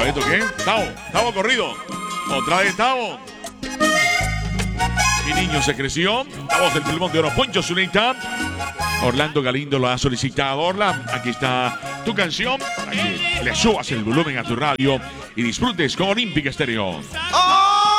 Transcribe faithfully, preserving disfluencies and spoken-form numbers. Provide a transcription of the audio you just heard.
¿esto qué? Tavo, Tavo corrido. Otra vez Tavo. Mi niño se creció. La voz del pulmón de oro, Poncho Zunita. Orlando Galindo lo ha solicitado. Orla, aquí está tu canción. Para que le subas el volumen a tu radio y disfrutes con Olímpica Estéreo. ¡Oh!